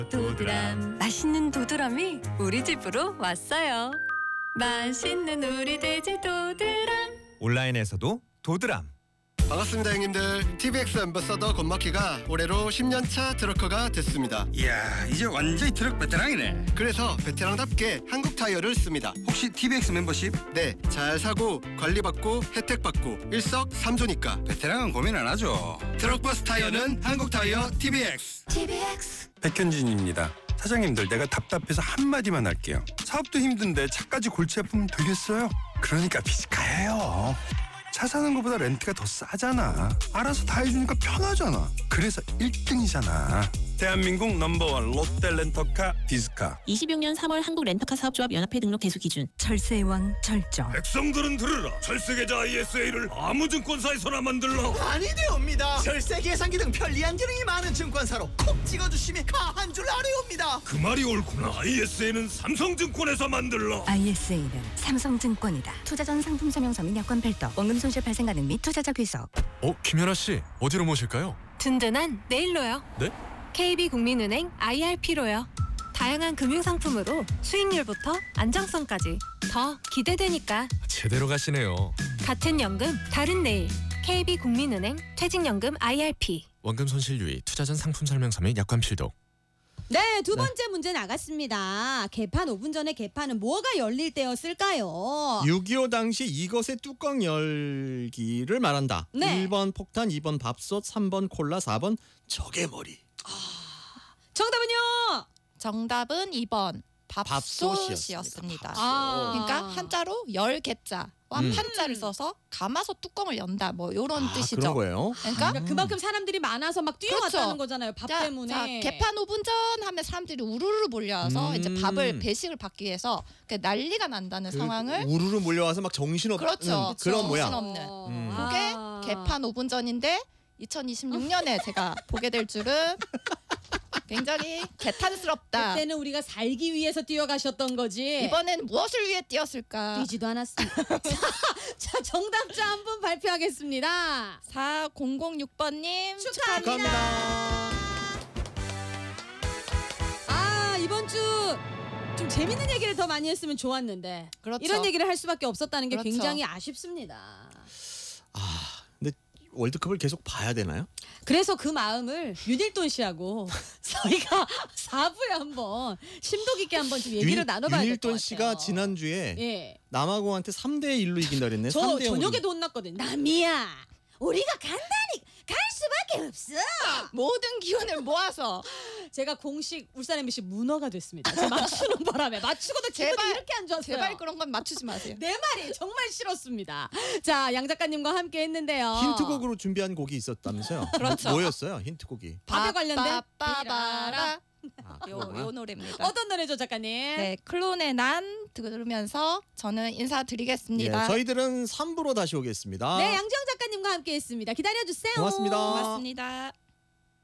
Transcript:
도드람. 맛있는 도드람이 우리 집으로 왔어요. 맛있는 우리 돼지 도드람. 온라인에서도 도드람. 반갑습니다 형님들. TBX 앰버서더 권마키가 올해로 10년차 트럭커가 됐습니다. 이야, 이제 완전히 트럭 베테랑이네. 그래서 베테랑답게 한국 타이어를 씁니다. 혹시 TBX 멤버십? 네, 잘 사고 관리받고 혜택받고 일석삼조니까 베테랑은 고민 안 하죠. 트럭버스 타이어는 한국 타이어 TBX. 백현진입니다. 사장님들, 내가 답답해서 한마디만 할게요. 사업도 힘든데 차까지 골치 아프면 되겠어요? 그러니까 비즈카예요. 차 사는 것보다 렌트가 더 싸잖아. 알아서 다 해주니까 편하잖아. 그래서 1등이잖아. 대한민국 넘버원 롯데 렌터카 비즈카. 26년 3월 한국 렌터카 사업조합 연합회 등록 대수 기준. 철새의 왕 절정. 백성들은 들으라. 철새계좌 ISA를 아무 증권사에서나 만들라. 아니되옵니다. 절세 계산기 등 편리한 기능이 많은 증권사로 콕 찍어주시면 가한 줄 아뢰옵니다. 그 말이 옳구나. ISA는 삼성증권에서 만들라. ISA는 삼성증권이다. 투자 전 상품 설명서 및 여권 별도. 원금 손실 발생 가능 및 투자자 귀속. 김연아 씨, 어디로 모실까요? 든든한 내일로요. 네? KB국민은행 IRP로요. 다양한 금융상품으로 수익률부터 안정성까지 더 기대되니까. 제대로 가시네요. 같은 연금 다른 내일. KB국민은행 퇴직연금 IRP. 원금 손실 유의, 투자 전 상품 설명서 및 약관 필독. 네, 두 번째 문제 나갔습니다. 개판 5분 전에 개판은 뭐가 열릴 때였을까요? 6.25 당시 이것의 뚜껑 열기를 말한다. 네. 1번 폭탄, 2번 밥솥, 3번 콜라, 4번 조개머리. 정답은요? 정답은 2번 밥솥이었습니다. 그러니까 한자로 열개자와 판자를 써서 감아서 뚜껑을 연다. 뭐 이런 뜻이죠. 그런 거예요? 그러니까 그만큼 사람들이 많아서 막 뛰어왔다는 그렇죠. 거잖아요. 밥 자, 때문에. 자, 개판 5분 전 하면 사람들이 우르르 몰려와서 이제 밥을 배식을 받기 위해서 난리가 난다는 상황을 우르르 몰려와서 막 정신없는 그렇죠. 그런 모양. 정신없는. 그게 개판 5분 전인데 2026년에 제가 보게 될 줄은 굉장히 개탄스럽다. 그때는 우리가 살기 위해서 뛰어가셨던 거지. 이번엔 무엇을 위해 뛰었을까? 뛰지도 않았습니다. 자, 정답자 한 분 발표하겠습니다. 4006번님 축하합니다. 아, 이번 주 좀 재밌는 얘기를 더 많이 했으면 좋았는데 그렇죠. 이런 얘기를 할 수밖에 없었다는 게 그렇죠. 굉장히 아쉽습니다. 근데 월드컵을 계속 봐야 되나요? 그래서 그 마음을 윤일돈 씨하고 저희가 4부에 한번 심도 깊게 한번 좀 얘기를 나눠봐야 될 것 같아요. 윤일돈 씨가 지난주에 예. 남아공한테 3대1로 이긴다 그랬네. 저 3대 0으로. 저녁에도 혼났거든요. 남이야, 우리가 간다니 갈 수밖에 없어. 모든 기운을 모아서 제가 공식 울산 MBC 문어가 됐습니다. 제가 맞추는 바람에 맞추고도 기분이 제발, 이렇게 안 좋았어요. 제발 그런 건 맞추지 마세요. 내 말이 정말 싫었습니다. 자, 양 작가님과 함께 했는데요. 힌트곡으로 준비한 곡이 있었다면서요? 그렇죠. 뭐였어요? 힌트곡이. 밥에 관련된 빠빠라 요 그거구나. 노래입니다. 어떤 노래죠, 작가님? 네, 클론의 난 들으면서 저는 인사드리겠습니다. 예, 저희들은 3부로 다시 오겠습니다. 네, 양지영 작가님과 함께 했습니다. 기다려주세요. 고맙습니다. 고맙습니다.